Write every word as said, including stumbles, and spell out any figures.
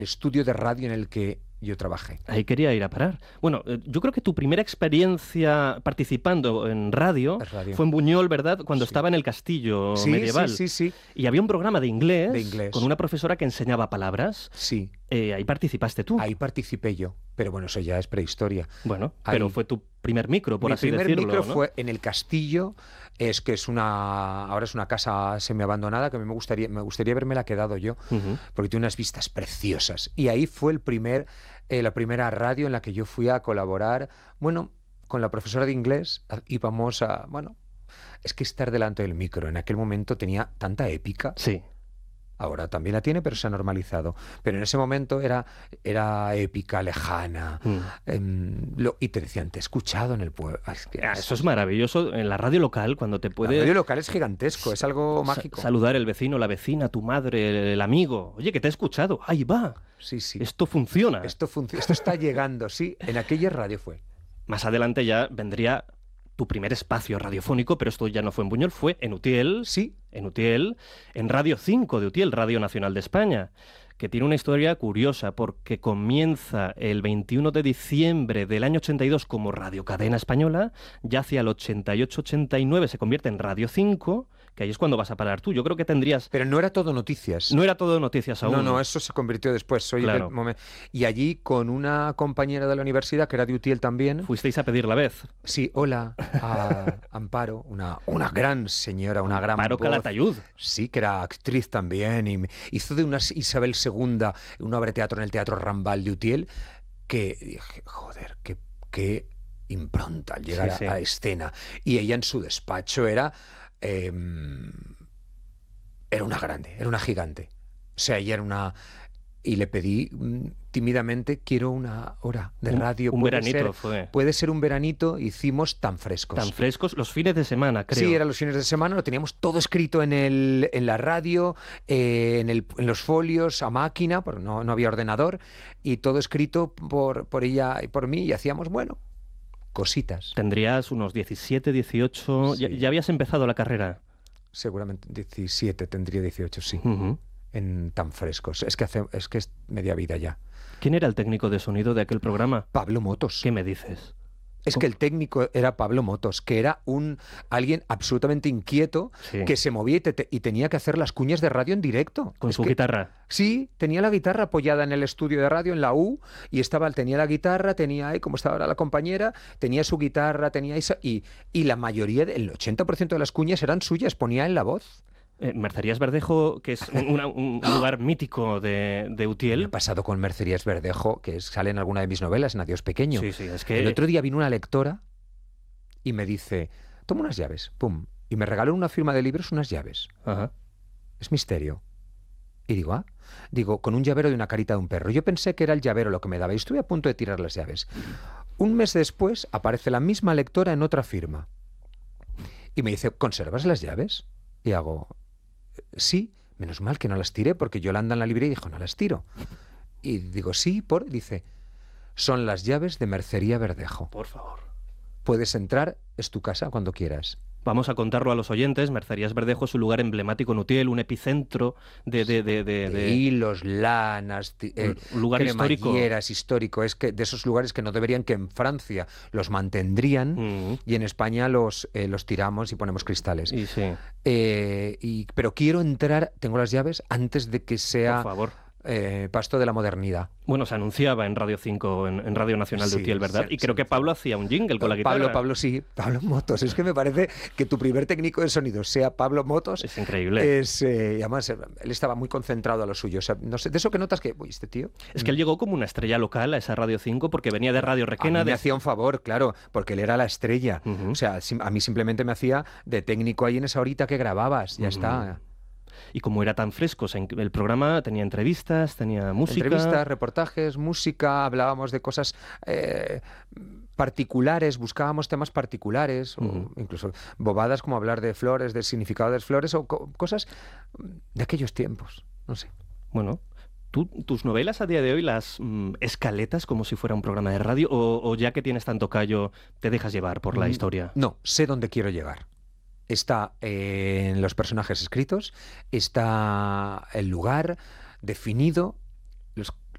estudio de radio en el que yo trabajé. Ahí quería ir a parar. Bueno, eh, yo creo que tu primera experiencia participando en radio, radio. fue en Buñol, ¿verdad? Cuando Sí. estaba en el castillo Sí, medieval. sí, sí, sí. Y había un programa de inglés, De inglés. con una profesora que enseñaba palabras. Sí. Eh, ahí participaste tú. Ahí participé yo, pero bueno, eso ya es prehistoria. Bueno, Ahí. pero fue tu primer micro, por Mi así primer decirlo, micro ¿no? fue en el castillo, es que es una, ahora es una casa semiabandonada que a mí me gustaría, me gustaría haberme quedado yo, Ujú. porque tiene unas vistas preciosas. Y ahí fue el primer, eh, la primera radio en la que yo fui a colaborar, bueno, con la profesora de inglés, íbamos a, bueno, es que estar delante del micro en aquel momento tenía tanta épica. Sí. Ahora también la tiene, pero se ha normalizado. Pero en ese momento era, era épica, lejana. Mm. em, lo- y te decían, te he escuchado en el pueblo. Es que Ah, es- eso es maravilloso. En la radio local, cuando te La puede radio local es gigantesco, es algo sa- mágico. saludar el vecino, la vecina, tu madre, el, el amigo. Oye, que te he escuchado. Ahí va. Sí, sí. Esto funciona. Esto, func- esto está llegando, sí. En aquella radio fue. Más adelante ya vendría tu primer espacio radiofónico, pero esto ya no fue en Buñol, fue en Utiel. Sí. En Utiel, en Radio cinco de Utiel, Radio Nacional de España, que tiene una historia curiosa porque comienza el veintiuno de diciembre del año ochenta y dos como radiocadena española, ya hacia el ochenta y ocho ochenta y nueve se convierte en Radio cinco, que ahí es cuando vas a parar tú. Yo creo que tendrías... Pero no era todo noticias. No era todo noticias aún. No, no, eso se convirtió después. Soy Claro. del momen- Y allí con una compañera de la universidad, que era de Utiel también. Fuisteis a pedir la vez. Sí, hola, a Amparo, una, una gran señora, una gran Amparo voz. Calatayud. Sí, que era actriz también, y me- hizo de una Isabel segunda una obra de teatro en el Teatro Rambal de Utiel, que dije, joder, qué, qué impronta al llegar Sí, sí. a, a escena. Y ella en su despacho era, eh, era una grande, era una gigante. O sea, ella era una... Y le pedí mm, tímidamente, quiero una hora de Un- radio. un Puede veranito ser- fue. Puede ser un veranito, hicimos tan frescos. Tan frescos los fines de semana, creo. Sí, eran los fines de semana, lo teníamos todo escrito en, el, en la radio, eh, en, el, en los folios, a máquina, porque no, no había ordenador, y todo escrito por, por ella y por mí, y hacíamos, bueno, cositas. Tendrías unos diecisiete, dieciocho... Ya, Sí. ya habías empezado la carrera. Seguramente diecisiete, tendría dieciocho, sí, Ujú. en tan frescos. Es que, hace, es que es media vida ya. ¿Quién era el técnico de sonido de aquel programa? Pablo Motos. ¿Qué me dices? Es que el técnico era Pablo Motos, que era un alguien absolutamente inquieto, Sí. que se movía y, te- te- y tenía que hacer las cuñas de radio en directo. Con Es su que- guitarra. Sí, tenía la guitarra apoyada en el estudio de radio, en la U, y estaba, tenía la guitarra, tenía ahí, como estaba ahora la compañera, tenía su guitarra, tenía esa, y, y la mayoría, del ochenta por ciento de las cuñas eran suyas, ponía en la voz. Eh, Mercerías Verdejo, que es un, una- un lugar mítico de, de Me Utiel. ha pasado con Mercerías Verdejo, que es- sale en alguna de mis novelas, en Adiós Pequeño. Sí, sí, es que... El otro día vino una lectora y me dice, toma unas llaves, pum, y me regaló en una firma de libros unas llaves. Ajá. Es misterio. Y digo, ah, digo, con un llavero de una carita de un perro. Yo pensé que era el llavero lo que me daba y estuve a punto de tirar las llaves. Un mes después aparece la misma lectora en otra firma. Y me dice, ¿conservas las llaves? Y hago, sí, menos mal que no las tiré porque Yolanda en la librería dijo, no las tiro. Y digo, sí, por... Dice, son las llaves de Mercería Verdejo. Por favor. Puedes entrar, es tu casa cuando quieras. Vamos a contarlo a los oyentes. Mercerías Verdejo es un lugar emblemático en Utiel, un epicentro de... de, de, de- De de- hilos, lanas, ti- eh, Un lugar histórico. cremalleras, histórico. Es que de esos lugares que no deberían, que en Francia los mantendrían Mm, y en España los, eh, los tiramos y ponemos cristales. y sí, Eh, y, pero quiero entrar, tengo las llaves, antes de que por sea favor. eh, pasto de la modernidad. Bueno, se anunciaba en Radio cinco, en, en Radio Nacional de Sí, Utiel, ¿verdad? sí, y creo sí, que sí. Pablo hacía un jingle con la guitarra. Pablo, Pablo, sí, Pablo Motos. Es que me parece que tu primer técnico de sonido sea Pablo Motos. Es increíble. Es, eh, y además, eh, él estaba muy concentrado a lo suyo. O sea, no sé, de eso que notas que, uy, este tío... Es que él llegó como una estrella local a esa Radio cinco porque venía de Radio A mí Requena. me De... hacía un favor, claro, porque él era la estrella. Ujú. O sea, sim- a mí simplemente me hacía de técnico ahí en esa horita que grababas. Ya Ujú. está. Y como era tan fresco, o sea, el programa tenía entrevistas, tenía música. Entrevistas, reportajes, música, hablábamos de cosas eh, particulares, buscábamos temas particulares, Ujú. o incluso bobadas como hablar de flores, del significado de las flores, o co- cosas de aquellos tiempos. No sé. Bueno, ¿tú, tus novelas a día de hoy las mm, escaletas como si fuera un programa de radio o, o ya que tienes tanto callo te dejas llevar por la Mm, historia? No, sé dónde quiero llegar. Está eh, en los personajes escritos, está el lugar definido